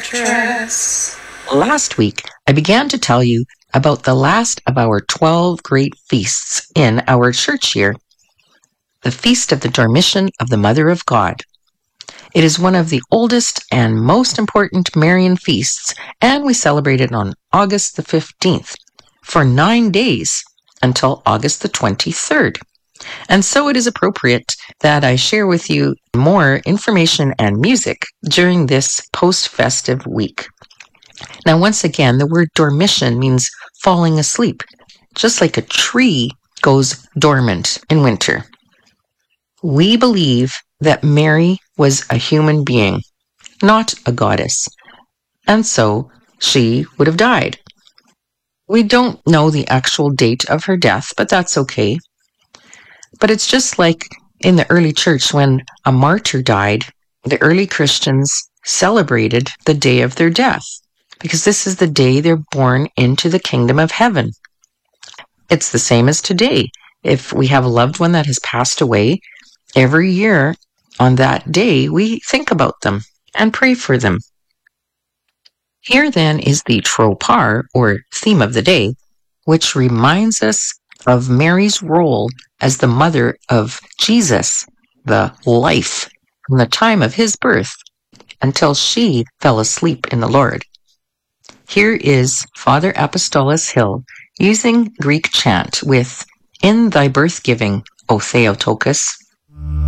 Actress. Last week, I began to tell you about the last of our 12 great feasts in our church year, the Feast of the Dormition of the Mother of God. It is one of the oldest and most important Marian feasts, and we celebrate it on August the 15th for 9 days until August the 23rd. And so it is appropriate that I share with you more information and music during this post-festive week. Now, once again, the word dormition means falling asleep, just like a tree goes dormant in winter. We believe that Mary was a human being, not a goddess, and so she would have died. We don't know the actual date of her death, but that's okay. But it's just like in the early church when a martyr died, the early Christians celebrated the day of their death, because this is the day they're born into the kingdom of heaven. It's the same as today. If we have a loved one that has passed away, every year on that day, we think about them and pray for them. Here then is the tropar, or theme of the day, which reminds us of Mary's role as the mother of Jesus, the life, from the time of his birth until she fell asleep in the Lord. Here is Father Apostolos Hill using Greek chant with In Thy Birth Giving, O Theotokos,